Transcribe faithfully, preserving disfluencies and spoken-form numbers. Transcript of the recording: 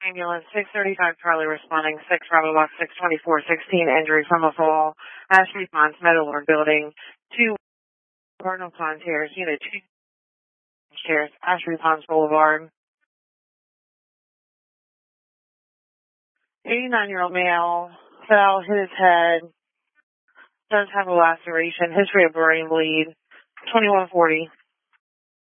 Ambulance six thirty-five Charlie responding six Bravo Box six twenty-four sixteen injury from a fall. Ashley Ponce Meadowlark Building two Cardinal Concierge Unit two Stairs Ashley Ponce Boulevard. eighty-nine year old male fell, hit his head, does have a laceration, history of brain bleed, twenty-one forty.